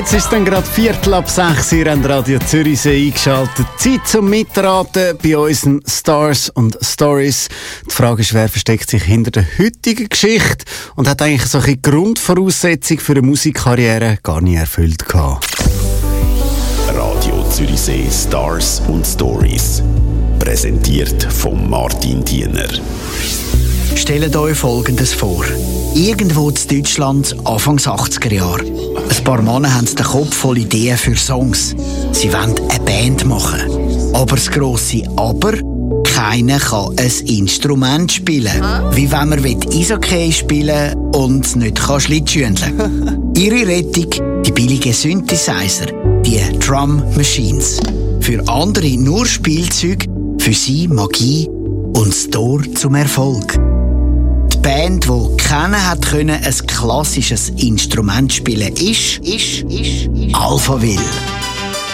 Jetzt ist es dann gerade 6:15 Uhr an Radio Zürichsee eingeschaltet. Zeit zum Mitraten bei unseren Stars und Stories. Die Frage ist, wer versteckt sich hinter der heutigen Geschichte und hat eigentlich so eine Grundvoraussetzung für eine Musikkarriere gar nicht erfüllt gehabt. Radio Zürichsee Stars und Stories. Präsentiert von Martin Diener. Stellt euch Folgendes vor. Irgendwo in Deutschland, Anfangs 80er Jahre. Ein paar Männer haben den Kopf voll Ideen für Songs. Sie wollen eine Band machen. Aber das grosse Aber: keiner kann ein Instrument spielen. Wie wenn man Eishockey spielen und nicht Schlittschuhen. Ihre Rettung: die billigen Synthesizer, die Drum Machines. Für andere nur Spielzeug, für sie Magie und das Tor zum Erfolg. Die Band, die keiner hat können, ein klassisches Instrument spielen, ist Alphaville.